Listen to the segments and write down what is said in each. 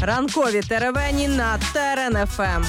Ранкові теревені на Терен ФМ.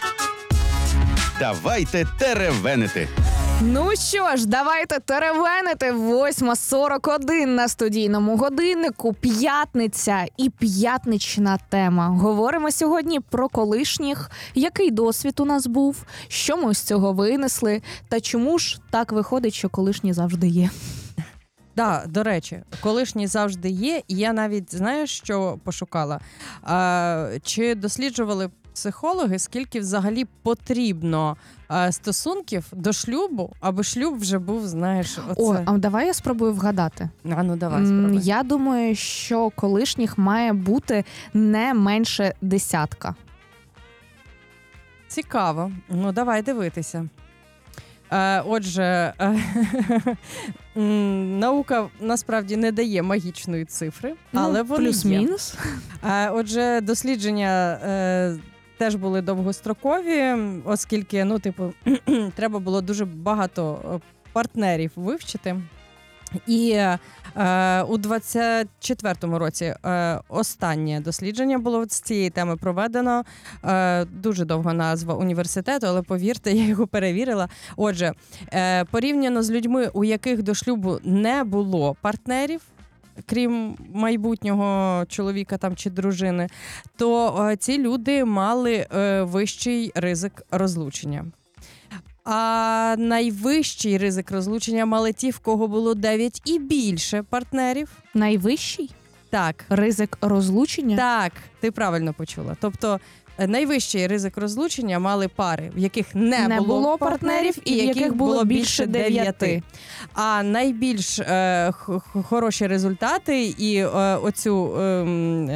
Давайте теревенити. Ну що ж, давайте теревенити. 8:41 на студійному годиннику. П'ятниця і п'ятнична тема. Говоримо сьогодні про колишніх, який досвід у нас був, що ми з цього винесли, та чому ж так виходить, що колишні завжди є. Да, до речі, колишні завжди є, і я навіть, знаєш, що пошукала? Чи досліджували психологи, скільки взагалі потрібно стосунків до шлюбу, аби шлюб вже був, знаєш, оце. О, а давай я спробую вгадати. Ну давай, спробуй. Я думаю, що колишніх має бути не менше 10. Цікаво. Ну, давай дивитися. Отже, наука насправді не дає магічної цифри, але вони плюс-мінус. є. Отже, дослідження теж були довгострокові, оскільки, треба було дуже багато партнерів вивчити. І у 24-му році останнє дослідження було з цієї теми проведено. Дуже довга назва університету, але повірте, я його перевірила. Отже, порівняно з людьми, у яких до шлюбу не було партнерів, крім майбутнього чоловіка там чи дружини, то ці люди мали вищий ризик розлучення. А найвищий ризик розлучення мали ті, в кого було 9 і більше партнерів. Найвищий Так. ризик розлучення? Так, ти правильно почула. Тобто найвищий ризик розлучення мали пари, в яких не було партнерів і в яких було більше 9. А найбільш хороші результати і оцю